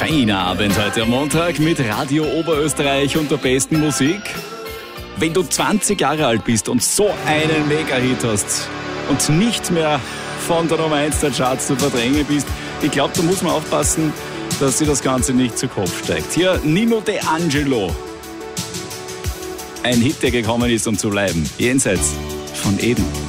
Feiner Abend heute am Montag mit Radio Oberösterreich und der besten Musik. Wenn du 20 Jahre alt bist und so einen Mega-Hit hast und nicht mehr von der Nummer 1 der Charts zu verdrängen bist, ich glaube, da muss man aufpassen, dass sie das Ganze nicht zu Kopf steigt. Hier Nino De Angelo. Ein Hit, der gekommen ist, um zu bleiben. Jenseits von Eden.